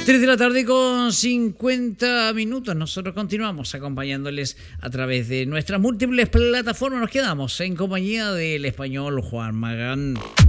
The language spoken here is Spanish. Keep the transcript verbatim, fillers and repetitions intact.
tres de la tarde con cincuenta minutos. Nosotros continuamos acompañándoles a través de nuestras múltiples plataformas. Nos quedamos en compañía del español Juan Magán.